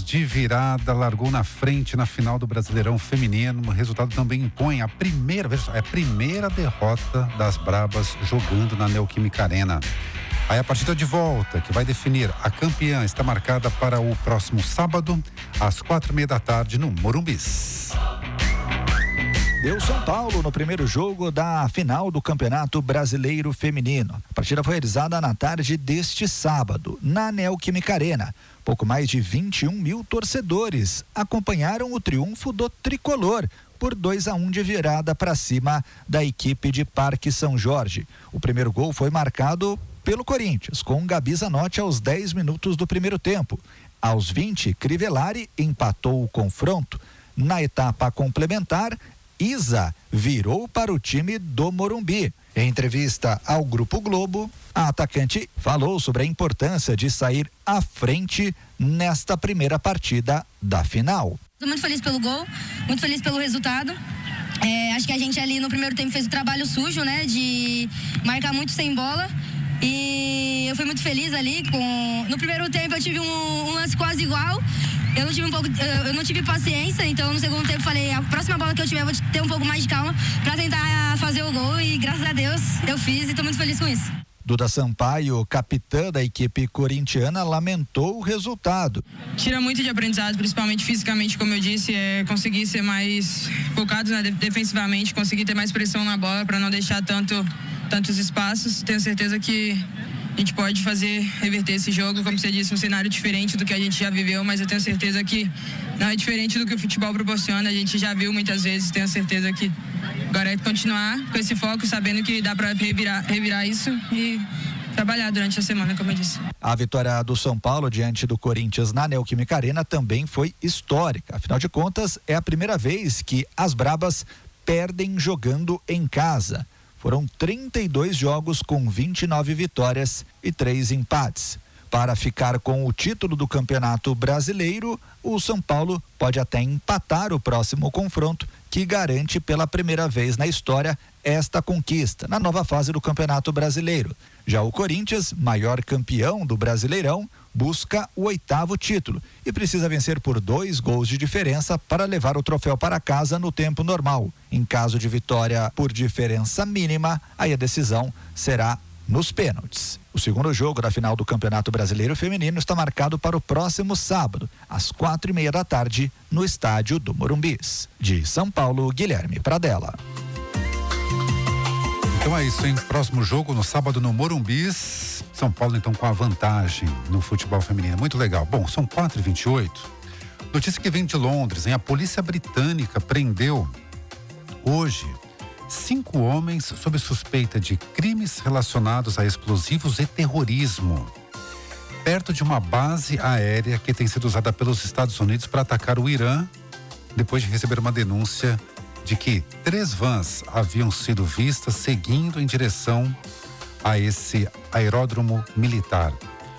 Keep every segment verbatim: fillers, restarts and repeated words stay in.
de virada, largou na frente na final do Brasileirão Feminino. O resultado também impõe a primeira, a primeira derrota das Brabas jogando na Neoquímica Arena. Aí a partida de volta, que vai definir a campeã, está marcada para o próximo sábado, às quatro e meia da tarde, no Morumbis. Deu São Paulo no primeiro jogo da final do Campeonato Brasileiro Feminino. A partida foi realizada na tarde deste sábado, na Neoquímica Arena. Pouco mais de vinte e um mil torcedores acompanharam o triunfo do tricolor por dois a um de virada para cima da equipe de Parque São Jorge. O primeiro gol foi marcado pelo Corinthians, com Gabi Zanotti aos dez minutos do primeiro tempo. Aos vinte, Crivellari empatou o confronto. Na etapa complementar, Isa virou para o time do Morumbi. Em entrevista ao Grupo Globo, a atacante falou sobre a importância de sair à frente nesta primeira partida da final. Estou muito feliz pelo gol, muito feliz pelo resultado. É, acho que a gente ali no primeiro tempo fez o trabalho sujo, né, de marcar muito sem bola. E eu fui muito feliz ali com... No primeiro tempo eu tive um, um lance quase igual. Eu não tive um pouco, eu não tive paciência, então no segundo tempo falei, a próxima bola que eu tiver eu vou ter um pouco mais de calma para tentar fazer o gol, e graças a Deus eu fiz e estou muito feliz com isso. Duda Sampaio, capitã da equipe corintiana, lamentou o resultado. Tira muito de aprendizado, principalmente fisicamente, como eu disse, é conseguir ser mais focado, né, defensivamente, conseguir ter mais pressão na bola para não deixar tanto, tantos espaços. Tenho certeza que a gente pode fazer, reverter esse jogo, como você disse, um cenário diferente do que a gente já viveu, mas eu tenho certeza que não é diferente do que o futebol proporciona, a gente já viu muitas vezes, tenho certeza que agora é continuar com esse foco, sabendo que dá para revirar, revirar isso e trabalhar durante a semana, como eu disse. A vitória do São Paulo diante do Corinthians na Neoquímica Arena também foi histórica. Afinal de contas, é a primeira vez que as Brabas perdem jogando em casa. Foram trinta e dois jogos com vinte e nove vitórias e três empates. Para ficar com o título do Campeonato Brasileiro, o São Paulo pode até empatar o próximo confronto, que garante pela primeira vez na história esta conquista na nova fase do Campeonato Brasileiro. Já o Corinthians, maior campeão do Brasileirão, busca o oitavo título e precisa vencer por dois gols de diferença para levar o troféu para casa no tempo normal. Em caso de vitória por diferença mínima, aí a decisão será nos pênaltis. O segundo jogo da final do Campeonato Brasileiro Feminino está marcado para o próximo sábado, às quatro e meia da tarde, no estádio do Morumbis. De São Paulo, Guilherme Pradella. Então é isso, hein? Próximo jogo no sábado no Morumbis. São Paulo então com a vantagem no futebol feminino. Muito legal. Bom, são quatro e vinte e oito. Notícia que vem de Londres, hein? A polícia britânica prendeu hoje cinco homens sob suspeita de crimes relacionados a explosivos e terrorismo, perto de uma base aérea que tem sido usada pelos Estados Unidos para atacar o Irã, depois de receber uma denúncia de que três vans haviam sido vistas seguindo em direção a esse aeródromo militar.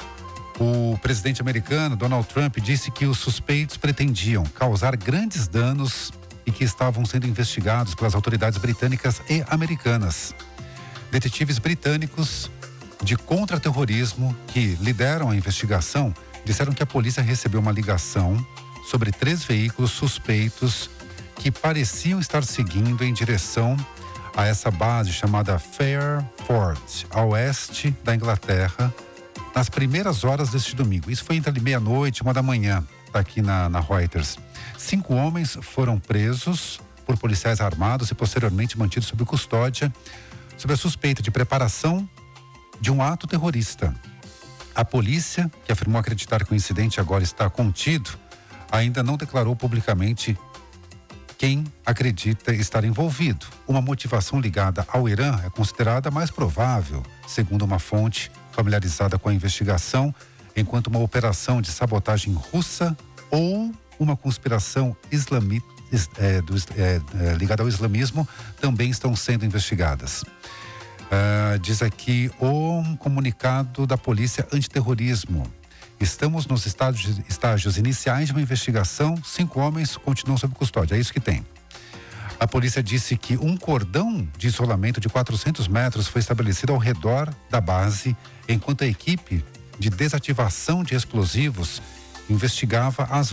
O presidente americano, Donald Trump, disse que os suspeitos pretendiam causar grandes danos e que estavam sendo investigados pelas autoridades britânicas e americanas. Detetives britânicos de contra-terrorismo que lideram a investigação disseram que a polícia recebeu uma ligação sobre três veículos suspeitos que pareciam estar seguindo em direção a essa base chamada Fairford, a oeste da Inglaterra, nas primeiras horas deste domingo. Isso foi entre meia-noite e uma da manhã, tá aqui na, na Reuters. Cinco homens foram presos por policiais armados e posteriormente mantidos sob custódia, sob a suspeita de preparação de um ato terrorista. A polícia, que afirmou acreditar que o incidente agora está contido, ainda não declarou publicamente quem acredita estar envolvido. Uma motivação ligada ao Irã é considerada mais provável, segundo uma fonte familiarizada com a investigação, enquanto uma operação de sabotagem russa ou uma conspiração islamita, é, do, é, é, ligada ao islamismo também estão sendo investigadas. Uh, diz aqui o um comunicado da Polícia Antiterrorismo. Estamos nos estágios, estágios iniciais de uma investigação, cinco homens continuam sob custódia, é isso que tem. A polícia disse que um cordão de isolamento de quatrocentos metros foi estabelecido ao redor da base, enquanto a equipe de desativação de explosivos investigava as